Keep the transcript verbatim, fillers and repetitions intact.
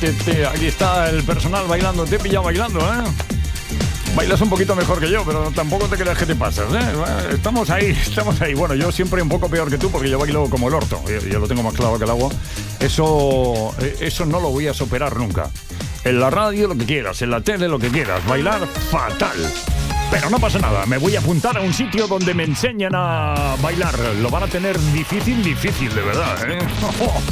te, te, aquí está el personal bailando. Te he pillado bailando, ¿eh? Bailas un poquito mejor que yo, pero tampoco te creas que te pasas, ¿eh? Estamos ahí, estamos ahí. Bueno, yo siempre un poco peor que tú, porque yo bailo como el orto. Yo, yo lo tengo más claro que el agua. Eso, eso no lo voy a superar nunca. En la radio lo que quieras, en la tele lo que quieras. Bailar fatal. Pero no pasa nada, me voy a apuntar a un sitio donde me enseñan a bailar. Lo van a tener difícil, difícil, de verdad, ¿eh?